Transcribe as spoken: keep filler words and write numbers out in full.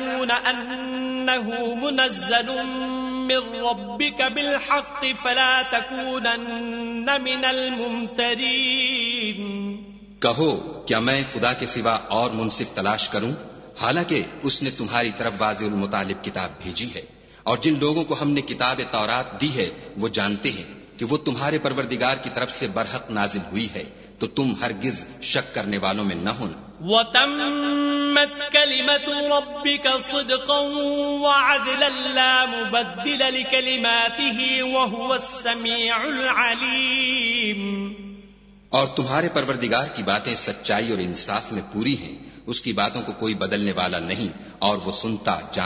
يعلمون أنه منزل من ربك بالحق فلا تكونن من الممترين। कहो क्या मैं खुदा के सिवा और मुनसिफ तलाश करूं, हालांकि उसने तुम्हारी तरफ वाज़िउल मुतालिब किताब भेजी है, और जिन लोगों को हमने किताब तौरात दी है वो जानते हैं कि वो तुम्हारे परवरदिगार की तरफ से बरहक नाजिल हुई है, तो तुम हरगिज शक करने वालों में न होना। वतम्मत कलिमतु रब्बिका सिद्क़न वअदलन ला मुबद्दिल लिकलिमातिही वहुवस समीउल अलीम। और तुम्हारे परवरदिगार की बातें सच्चाई और इंसाफ में पूरी हैं, उसकी बातों को कोई बदलने वाला नहीं, और वो सुनता जान